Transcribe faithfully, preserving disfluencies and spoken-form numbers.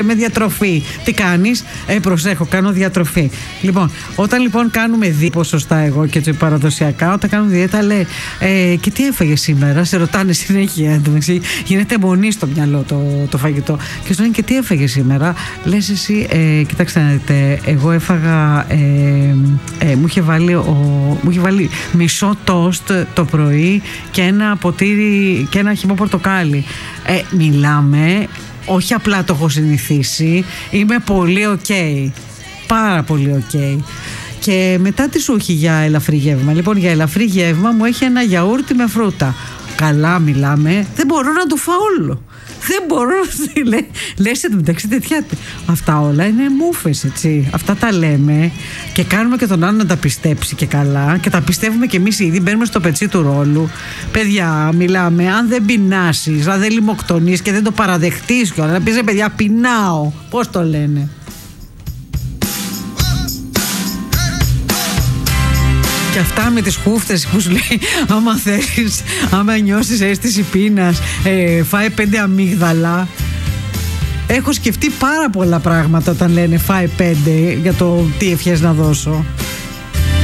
με διατροφή. Τι κάνεις? Ε, προσέχω, κάνω διατροφή. Λοιπόν, όταν λοιπόν κάνουμε δίαιτα, σωστά εγώ και έτσι παραδοσιακά, όταν κάνουμε δίαιτα, λέει, ε, και τι έφαγε σήμερα? Σε ρωτάνε συνέχεια. Εντάξει, γίνεται μονή στο μυαλό το, το φαγητό. Και σου λένε, και τι έφαγε σήμερα? Λες εσύ, ε, κοιτάξτε να δείτε, εγώ έφαγα, ε, ε, μου, είχε βάλει ο, μου είχε βάλει μισό τόστ το πρωί και ένα ποτήρι και ένα χυμό πορτοκάλι. Ε, μιλάμε. Όχι απλά το έχω συνηθίσει, είμαι πολύ οκ, πάρα πολύ οκ. Και μετά τι σου έχει για ελαφρύ γεύμα? Λοιπόν, για ελαφρύ γεύμα μου έχει ένα γιαούρτι με φρούτα. Καλά μιλάμε, δεν μπορώ να το φάω όλο. Δεν μπορώ να λέ, λες εντωμεταξύ τέτοια. Αυτά όλα είναι μούφες, έτσι. Αυτά τα λέμε και κάνουμε και τον άλλο να τα πιστέψει και καλά. Και τα πιστεύουμε και εμείς ήδη, μπαίνουμε στο πετσί του ρόλου. Παιδιά, μιλάμε, αν δεν πεινάσεις, αν δεν λιμοκτονείς και δεν το παραδεχτείς κιόλας, να πεις, ρε παιδιά, πεινάω. Πώς το λένε? Και αυτά με τις χούφτες που σου λέει, άμα θέλεις, άμα νιώσεις αίσθηση πείνας, ε, φάε πέντε αμύγδαλα. Έχω σκεφτεί πάρα πολλά πράγματα όταν λένε φάε πέντε για το τι ευχές να δώσω.